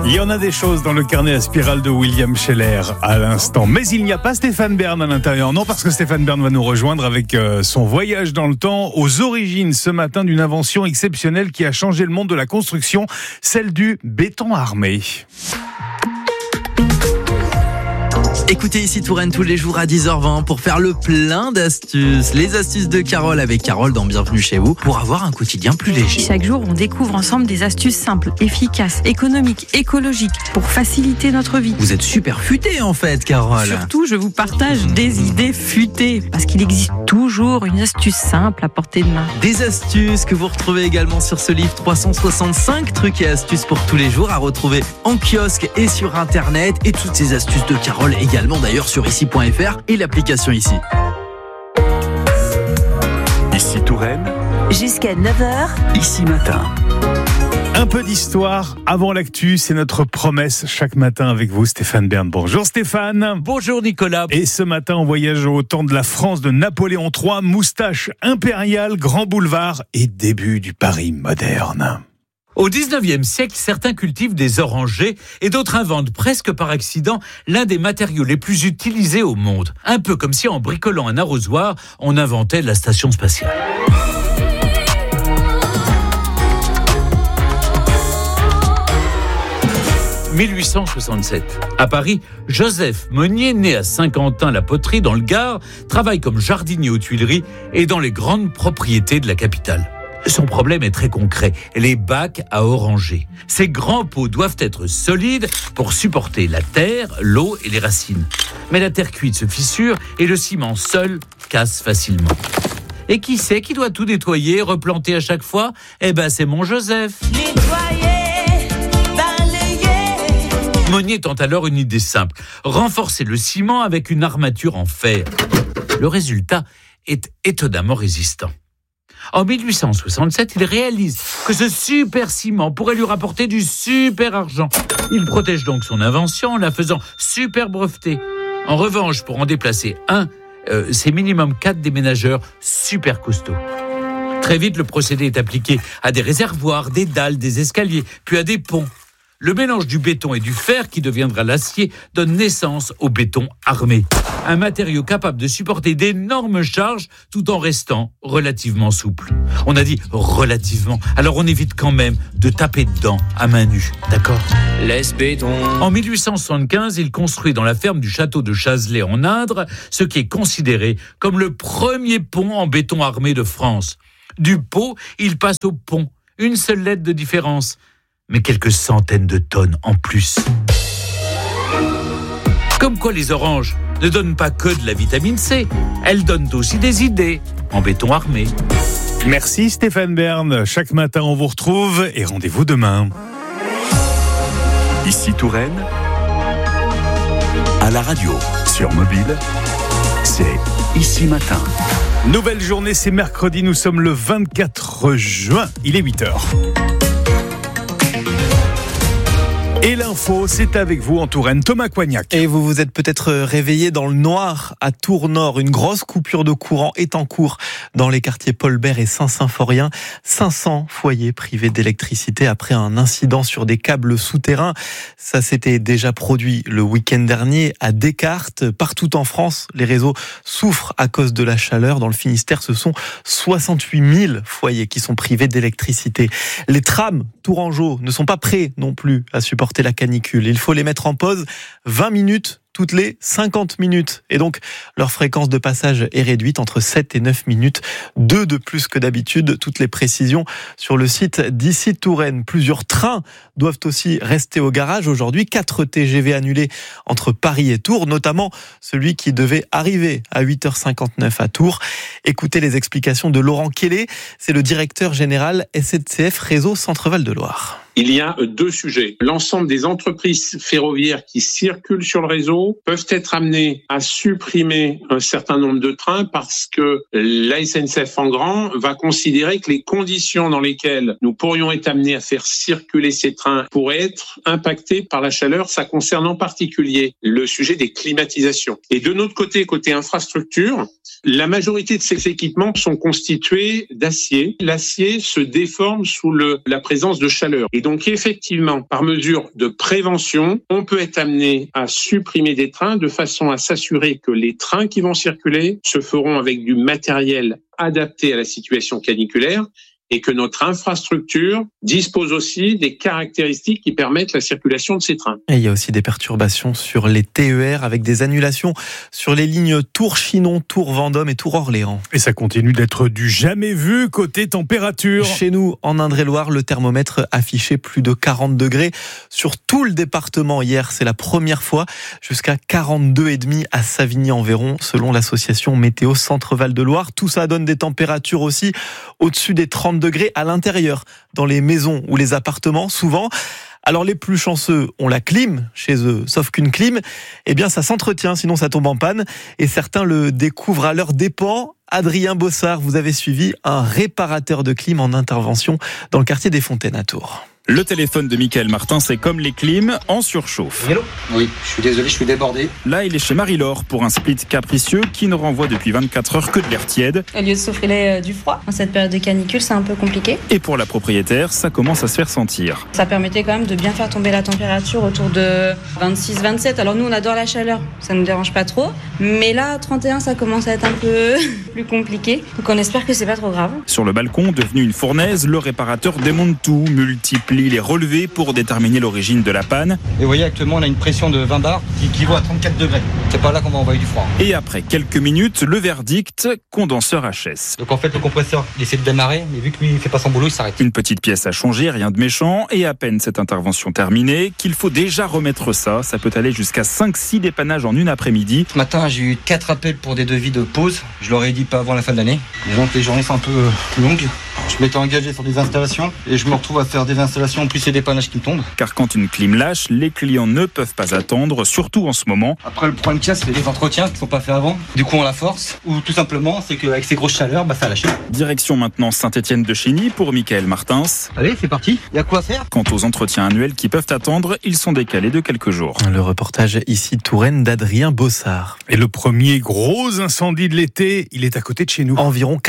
Il y en a des choses dans le carnet à spirale de William Scheller à l'instant. Mais il n'y a pas Stéphane Bern à l'intérieur. Non, parce que Stéphane Bern va nous rejoindre avec son voyage dans le temps aux origines ce matin d'une invention exceptionnelle qui a changé le monde de la construction, celle du béton armé. Écoutez ici Touraine tous les jours à 10h20 pour faire le plein d'astuces. Les astuces de Carole avec Carole dans Bienvenue chez vous pour avoir un quotidien plus léger. Chaque jour, on découvre ensemble des astuces simples, efficaces, économiques, écologiques pour faciliter notre vie. Vous êtes super futée en fait, Carole. Surtout, je vous partage des idées futées parce qu'il existe toujours une astuce simple à portée de main. Des astuces que vous retrouvez également sur ce livre 365 trucs et astuces pour tous les jours à retrouver en kiosque et sur internet, et toutes ces astuces de Carole également d'ailleurs sur ici.fr et l'application Ici. Ici Touraine, jusqu'à 9h, Ici Matin. Un peu d'histoire avant l'actu, c'est notre promesse chaque matin avec vous, Stéphane Bern. Bonjour Stéphane. Bonjour Nicolas. Et ce matin, on voyage au temps de la France de Napoléon III, moustache impériale, grand boulevard et début du Paris moderne. Au 19e siècle, certains cultivent des orangers et d'autres inventent presque par accident l'un des matériaux les plus utilisés au monde. Un peu comme si en bricolant un arrosoir, on inventait la station spatiale. « 1867. À Paris, Joseph Monnier, né à Saint-Quentin-la-Poterie dans le Gard, travaille comme jardinier aux Tuileries et dans les grandes propriétés de la capitale. Son problème est très concret, les bacs à oranger. Ces grands pots doivent être solides pour supporter la terre, l'eau et les racines. Mais la terre cuite se fissure et le ciment seul casse facilement. Et qui c'est qui doit tout nettoyer, replanter à chaque fois ? Eh ben c'est mon Joseph. Monnier tente alors une idée simple, renforcer le ciment avec une armature en fer. Le résultat est étonnamment résistant. En 1867, il réalise que ce super ciment pourrait lui rapporter du super argent. Il protège donc son invention en la faisant super brevetée. En revanche, pour en déplacer un, c'est minimum 4 déménageurs super costauds. Très vite, le procédé est appliqué à des réservoirs, des dalles, des escaliers, puis à des ponts. Le mélange du béton et du fer, qui deviendra l'acier, donne naissance au béton armé. Un matériau capable de supporter d'énormes charges tout en restant relativement souple. On a dit relativement, alors on évite quand même de taper dedans à main nue, d'accord ? Laisse béton. En 1875, il construit dans la ferme du château de Chazelet en Indre ce qui est considéré comme le premier pont en béton armé de France. Du pot, il passe au pont. Une seule lettre de différence. Mais quelques centaines de tonnes en plus. Comme quoi les oranges ne donnent pas que de la vitamine C, elles donnent aussi des idées en béton armé. Merci Stéphane Bern. Chaque matin, on vous retrouve et rendez-vous demain. Ici Touraine, à la radio, sur mobile, c'est Ici Matin. Nouvelle journée, c'est mercredi, nous sommes le 24 juin, il est 8h. Et l'info, c'est avec vous en Touraine, Thomas Coignac. Et vous vous êtes peut-être réveillé dans le noir à Tours-Nord. Une grosse coupure de courant est en cours dans les quartiers Paul-Bert et Saint-Symphorien. 500 foyers privés d'électricité après un incident sur des câbles souterrains. Ça s'était déjà produit le week-end dernier à Descartes. Partout en France, les réseaux souffrent à cause de la chaleur. Dans le Finistère, ce sont 68 000 foyers qui sont privés d'électricité. Les trams tourangeaux ne sont pas prêts non plus à supporter la canicule. Il faut les mettre en pause 20 minutes toutes les 50 minutes. Et donc, leur fréquence de passage est réduite entre 7 et 9 minutes. 2 de plus que d'habitude. Toutes les précisions sur le site d'Ici Touraine. Plusieurs trains doivent aussi rester au garage aujourd'hui. 4 TGV annulés entre Paris et Tours, notamment celui qui devait arriver à 8h59 à Tours. Écoutez les explications de Laurent Quélé. C'est le directeur général SNCF Réseau Centre-Val de Loire. Il y a 2 sujets. L'ensemble des entreprises ferroviaires qui circulent sur le réseau peuvent être amenées à supprimer un certain nombre de trains parce que la SNCF en grand va considérer que les conditions dans lesquelles nous pourrions être amenés à faire circuler ces trains pourraient être impactées par la chaleur. Ça concerne en particulier le sujet des climatisations. Et de notre côté, côté infrastructure, la majorité de ces équipements sont constitués d'acier. L'acier se déforme sous la présence de chaleur. Et donc effectivement, par mesure de prévention, on peut être amené à supprimer des trains de façon à s'assurer que les trains qui vont circuler se feront avec du matériel adapté à la situation caniculaire et que notre infrastructure dispose aussi des caractéristiques qui permettent la circulation de ces trains. Et il y a aussi des perturbations sur les TER avec des annulations sur les lignes Tours-Chinon, Tours-Vendôme et Tours-Orléans. Et ça continue d'être du jamais vu côté température. Chez nous, en Indre-et-Loire, le thermomètre affichait plus de 40 degrés sur tout le département. Hier, c'est la première fois, jusqu'à 42,5 à Savigny-en-Véron, selon l'association Météo Centre-Val de Loire. Tout ça donne des températures aussi au-dessus des 30 degrés à l'intérieur, dans les maisons ou les appartements, souvent. Alors les plus chanceux ont la clim chez eux, sauf qu'une clim, eh bien ça s'entretient, sinon ça tombe en panne. Et certains le découvrent à leurs dépens. Adrien Bossard, vous avez suivi un réparateur de clim en intervention dans le quartier des Fontaines à Tours. Le téléphone de Michael Martin, c'est comme les clims, en surchauffe. Hello. Oui, je suis désolé, je suis débordé. Là, il est chez Marie-Laure pour un split capricieux qui ne renvoie depuis 24 heures que de l'air tiède. Au lieu de souffler du froid, en cette période de canicule, c'est un peu compliqué. Et pour la propriétaire, ça commence à se faire sentir. Ça permettait quand même de bien faire tomber la température autour de 26-27. Alors nous, on adore la chaleur, ça ne nous dérange pas trop. Mais là, 31, ça commence à être un peu plus compliqué. Donc on espère que c'est pas trop grave. Sur le balcon, devenu une fournaise, le réparateur démonte tout, multiplie les relevés pour déterminer l'origine de la panne. Et vous voyez, actuellement, on a une pression de 20 bars qui équivaut à 34 degrés. C'est par là qu'on va envoyer du froid. Et après quelques minutes, le verdict, condenseur HS. Donc en fait, le compresseur, il essaie de démarrer, mais vu que lui, il fait pas son boulot, il s'arrête. Une petite pièce à changer, rien de méchant, et à peine cette intervention terminée, qu'il faut déjà remettre ça. Ça peut aller jusqu'à 5-6 dépannages en une après-midi. Ce matin, j'ai eu 4 appels pour des devis de pause. Je leur ai dit pas avant la fin de l'année. Disons que les journées sont un peu longues. Je m'étais engagé sur des installations et je me retrouve à faire des installations plus les dépannages qui me tombent. Car quand une clim lâche, les clients ne peuvent pas attendre, surtout en ce moment. Après, le problème qu'il y a, c'est les entretiens qui ne sont pas faits avant. Du coup, on la force. Ou tout simplement, c'est qu'avec ces grosses chaleurs, ça a lâché. Direction maintenant Saint-Étienne-de-Chény pour Michael Martins. Allez, c'est parti. Il y a quoi à faire. Quant aux entretiens annuels qui peuvent attendre, ils sont décalés de quelques jours. Le reportage ici Touraine d'Adrien Bossard. Et le premier gros incendie de l'été, il est à côté de chez nous. Environ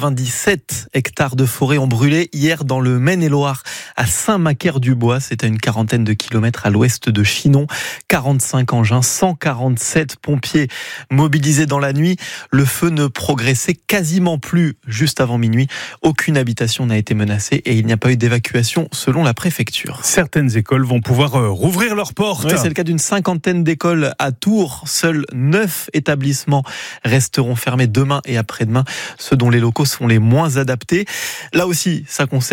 97 hectares de forêt ont brûlé hier dans le Maine-et-Loire, à Saint-Macaire-du-Bois. C'est à une quarantaine de kilomètres à l'ouest de Chinon. 45 engins, 147 pompiers mobilisés dans la nuit. Le feu ne progressait quasiment plus juste avant minuit. Aucune habitation n'a été menacée et il n'y a pas eu d'évacuation selon la préfecture. Certaines écoles vont pouvoir rouvrir leurs portes. Oui, c'est le cas d'une cinquantaine d'écoles à Tours. Seuls 9 établissements resteront fermés demain et après-demain, ceux dont les locaux sont les moins adaptés. Là aussi, ça concerne